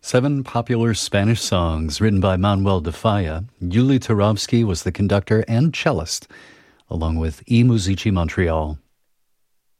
7 popular Spanish songs written by Manuel de Falla. Yuli Turovsky was the conductor and cellist, along with I Musici Montreal.